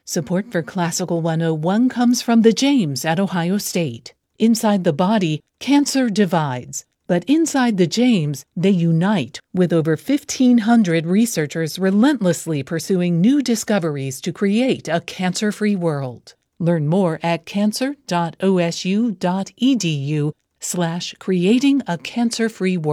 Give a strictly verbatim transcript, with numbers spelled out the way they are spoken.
Support for Classical one oh one comes from the James at Ohio State. Inside the body, cancer divides, but inside the James, they unite, with over fifteen hundred researchers relentlessly pursuing new discoveries to create a cancer-free world. Learn more at cancer dot o s u dot e d u slash creating a cancer-free world.